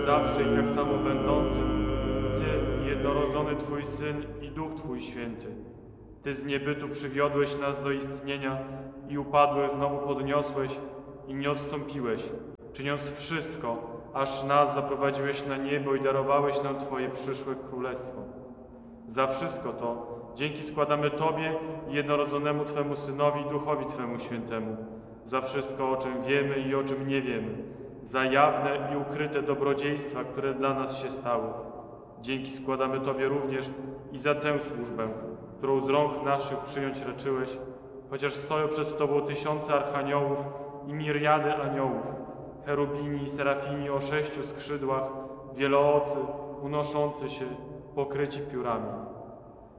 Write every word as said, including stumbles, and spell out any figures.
zawsze i tak samo będącym, Ty, jednorodzony Twój Syn i Duch Twój Święty. Ty z niebytu przywiodłeś nas do istnienia i upadłych znowu podniosłeś i nie odstąpiłeś, czyniąc wszystko, aż nas zaprowadziłeś na niebo i darowałeś nam Twoje przyszłe królestwo. Za wszystko to dzięki składamy Tobie i jednorodzonemu Twemu Synowi i Duchowi Twemu Świętemu, za wszystko, o czym wiemy i o czym nie wiemy, za jawne i ukryte dobrodziejstwa, które dla nas się stały. Dzięki składamy Tobie również i za tę służbę, którą z rąk naszych przyjąć raczyłeś, chociaż stoją przed Tobą tysiące archaniołów i miriady aniołów, cherubini i serafini o sześciu skrzydłach, wieloocy, unoszący się, pokryci piórami.